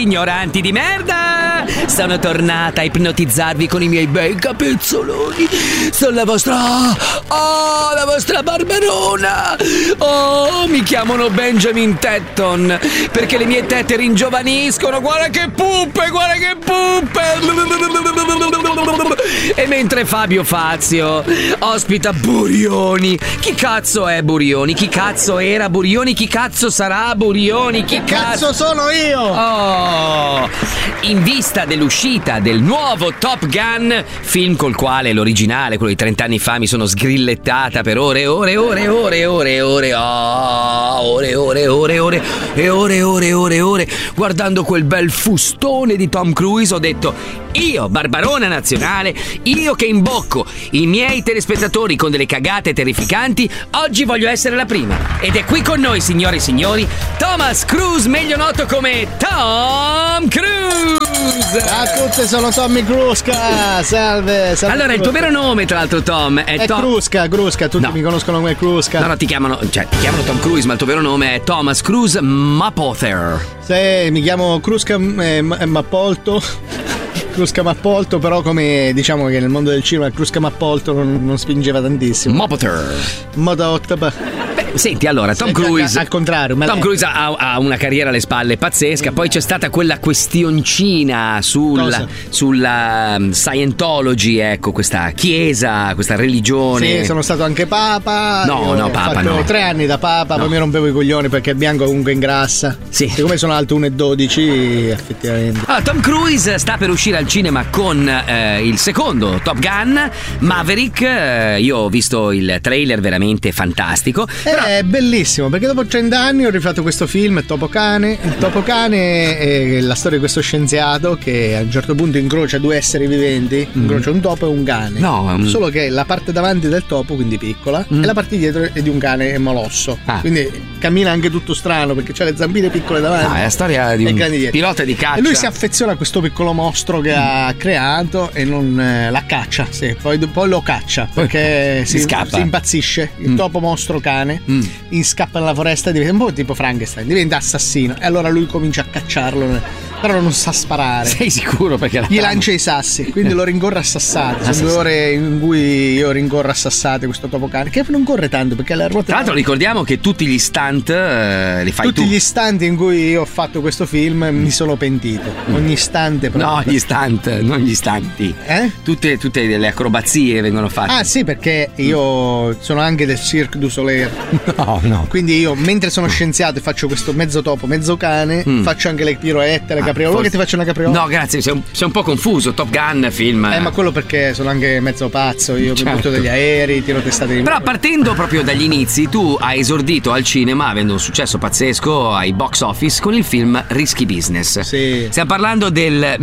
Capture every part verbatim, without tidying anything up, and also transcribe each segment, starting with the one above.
Ignoranti di merda! Sono tornata a ipnotizzarvi con i miei bei capezzoloni. Sono la vostra... Oh, la vostra Barbarona! Oh, mi chiamano Benjamin Tetton perché le mie tette ringiovaniscono. Guarda che puppe, guarda che puppe! E mentre Fabio Fazio ospita Burioni. Chi cazzo è Burioni? Chi cazzo era Burioni? Chi cazzo sarà Burioni? Chi cazzo, cazzo sono io? Oh! In vista dell'uscita del nuovo Top Gun, film col quale l'originale, quello di trent'anni fa, mi sono sgrillettata per ore e ore e ore e ore e ore e ore oh, ore ore ore ore e ore ore ore ore guardando quel bel fustone di Tom Cruise ho detto: io, Barbarona nazionale, io che imbocco i miei telespettatori con delle cagate terrificanti, oggi voglio essere la prima. Ed è qui con noi, signore e signori, Thomas Cruise, meglio noto come Tom Cruise. Ciao a tutti, sono Tommy Crusca. Salve, salve. Allora, il tuo vero nome, tra l'altro, Tom, è, è Tom... Crusca, Crusca, tutti no. mi conoscono come Crusca. No, no, ti chiamano, cioè, ti chiamano Tom Cruise, ma il tuo vero nome è Thomas Cruise Mapother. Sì, mi chiamo Crusca eh, Mappolto. Crusca Mappolto, però come diciamo che nel mondo del cinema il Crusca Mappolto non, non spingeva tantissimo. Mapother. Moda Senti, allora, Tom sì, Cruise al contrario, Tom Cruise ha, ha una carriera alle spalle pazzesca. Poi c'è stata quella questioncina sul, sulla Scientology, ecco, questa chiesa, questa religione. Sì, sono stato anche papa. No, no, ho papa fatto no. tre anni da papa, no. Poi mi rompevo i coglioni perché il bianco comunque ingrassa. Sì. Siccome sono alto uno e dodici, effettivamente. Allora, Tom Cruise sta per uscire al cinema con eh, il secondo Top Gun, Maverick. Eh, io ho visto il trailer, veramente fantastico. Eh, È bellissimo perché dopo trenta anni ho rifatto questo film, Topo Cane. Il Topo Cane è la storia di questo scienziato che a un certo punto incrocia due esseri viventi, mm. incrocia un topo e un cane. No, um... solo che la parte davanti del topo, quindi piccola, mm. e la parte dietro è di un cane molosso. Ah. Quindi cammina anche tutto strano perché c'ha le zampine piccole davanti. No, è la storia di un pilota di caccia. E lui si affeziona a questo piccolo mostro che mm. ha creato e non eh, la caccia, sì. poi, poi lo caccia perché si, si, si impazzisce. Il mm. topo mostro cane Mm. in scappa nella foresta, diventa un po' tipo Frankenstein, diventa assassino e allora lui comincia a cacciarlo, però non sa sparare. Sei sicuro? Perché la gli lancia i sassi, quindi lo rincorre a sassate. Sono due ore in cui io rincorro a sassate questo topo cane che non corre tanto perché le ruote. Tra l'altro ricordiamo che tutti gli stunt eh, li fai tutti tu. Tutti gli stunt in cui io ho fatto questo film mm. mi sono pentito. Ogni istante proprio. No, gli stunt, non gli stanti. Eh? Tutte, tutte le acrobazie vengono fatte. Ah sì, perché io sono anche del Cirque du Soleil. No, no. Quindi io mentre sono scienziato e faccio questo mezzo topo, mezzo cane, mm. faccio anche le piroette, le ah, capriola. Forse... che ti faccio una capriola? No, grazie, sei un, sei un po' confuso. Top Gun, film. Eh, ma quello perché sono anche mezzo pazzo. Io certo. mi butto degli aerei, tiro testate di. Però partendo proprio dagli inizi, tu hai esordito al cinema avendo un successo pazzesco ai box office con il film Risky Business. Sì. Stiamo parlando del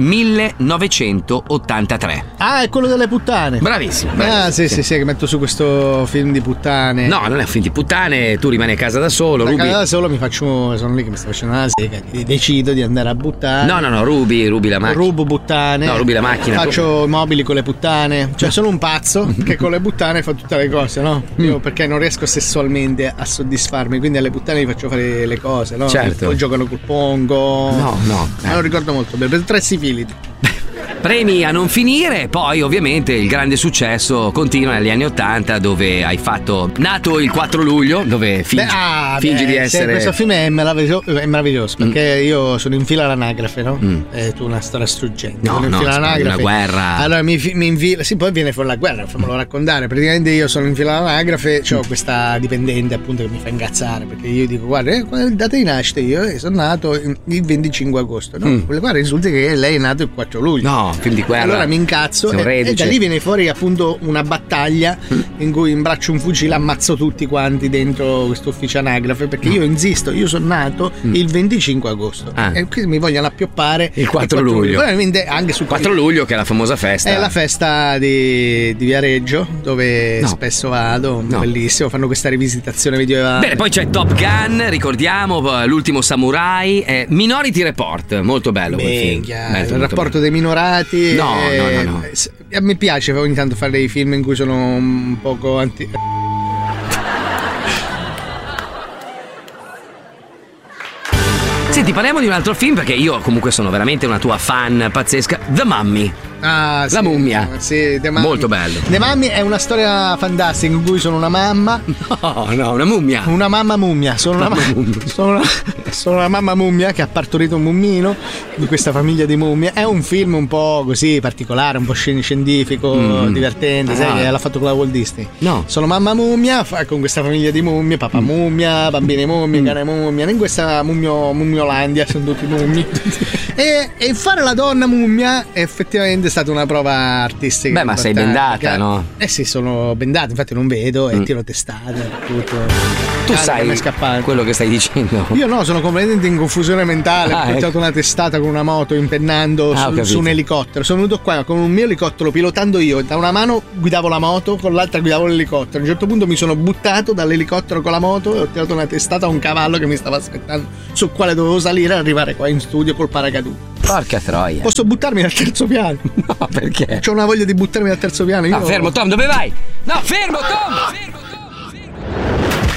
millenovecentottantatré. Ah, è quello delle puttane. Bravissimo. bravissimo. Ah, sì, sì, sì, sì, che metto su questo film di puttane. No, non è un film di puttane, tu rimani a casa da solo. A Rubi... casa da solo mi faccio. Sono lì che mi sto facendo una sega. Decido di andare a buttare. No, no, no, rubi, rubi la macchina. Rubo puttane. No, rubi la macchina. Faccio i mobili con le puttane. Cioè, sono un pazzo che con le puttane fa tutte le cose, no? Io perché non riesco sessualmente a soddisfarmi, quindi alle puttane gli faccio fare le cose, no? Certo. Poi giocano col pongo. No, no. Me lo ricordo molto bene. Per tre sifiliti. Premi a non finire, poi ovviamente il grande successo continua negli anni ottanta dove hai fatto nato il quattro luglio dove fingi, beh, ah, fingi beh, di essere sì, questo film è meraviglioso, è meraviglioso mm. perché io sono in fila all'anagrafe, no? Mm. E tu una storia struggente. No, sono in no, fila all'anagrafe. Una guerra. Allora mi, mi infila, sì, poi viene fuori la guerra, fammelo raccontare. Praticamente io sono in fila all'anagrafe, ho questa dipendente appunto che mi fa incazzare perché io dico guarda, eh, data di nascita io eh, sono nato il venticinque agosto, no? Mm. Guarda, risulta che lei è nato il quattro luglio. No, film di guerra. Allora mi incazzo e, e da lì viene fuori appunto una battaglia mm. in cui imbraccio un fucile, ammazzo tutti quanti dentro questo ufficio anagrafe perché no. io insisto, io sono nato mm. il venticinque agosto ah. e qui mi vogliono appioppare il quattro luglio. Probabilmente anche su quattro luglio che è la famosa festa. È la festa di, di Viareggio dove no. spesso vado, no. bellissimo, fanno questa rivisitazione medievale. Bene, poi c'è Top Gun, ricordiamo l'ultimo samurai, eh, Minority Report, molto bello quel film. Bello, il rapporto bello. dei minorati. No, e... no, no, no. A me piace ogni tanto fare dei film in cui sono un poco anti. Senti, Senti, parliamo di un altro film perché io comunque sono veramente una tua fan pazzesca. The Mummy. Ah, la sì, mummia. Sì, The Mummy. Molto bello. The Mummy è una storia fantastica in cui sono una mamma. No, no, una mummia. Una mamma mummia. Sono una, ma- sono una, sono una mamma mummia che ha partorito un mummino di questa famiglia di mummie. È un film un po' così particolare, un po' scientifico, mm. divertente. Ah. Sai che l'ha fatto con la Walt Disney? No. Sono mamma mummia fa, con questa famiglia di mummie, papà mm. mummia, bambine mummie, mm. cane mummia. In questa mummio, mummiolandia sono tutti mummi. e, e fare la donna mummia effettivamente è stata una prova artistica. Beh, ma sei bendata, no? Eh sì, sono bendato, infatti non vedo e mm. tiro testate. Tutto. Tu sai quello che stai dicendo? Io no, sono completamente in confusione mentale. Ah, ho portato ecco. una testata con una moto impennando ah, su, su un elicottero. Sono venuto qua con un mio elicottero pilotando io. Da una mano guidavo la moto, con l'altra guidavo l'elicottero. A un certo punto mi sono buttato dall'elicottero con la moto e ho tirato una testata a un cavallo che mi stava aspettando, sul quale dovevo salire e arrivare qua in studio col paracadute. Porca troia. Posso buttarmi dal terzo piano? No, perché? C'ho una voglia di buttarmi dal terzo piano. Io... No, fermo Tom, dove vai? No, fermo Tom! Fermo!